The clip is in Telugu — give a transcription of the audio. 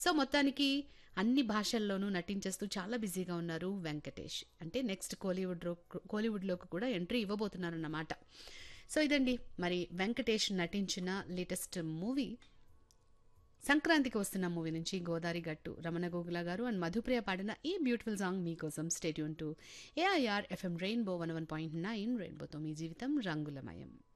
సో మొత్తానికి అన్ని భాషల్లోనూ నటించేస్తూ చాలా బిజీగా ఉన్నారు వెంకటేష్. అంటే నెక్స్ట్ కోలీవుడ్‌లోకి కూడా ఎంట్రీ ఇవ్వబోతున్నారన్నమాట. సో ఇదండి మరి వెంకటేష్ నటించిన లేటెస్ట్ మూవీ 'సంక్రాంతికి వస్తున్న' మూవీ నుంచి 'గోదారి గట్టు' రమణ గోగుల గారు అండ్ మధుప్రియ పాడిన ఈ బ్యూటిఫుల్ సాంగ్ మీకోసం. Stay tune to AIR FM rainbow 101.9 రెయిన్బోతో మీ జీవితం రంగులమయం.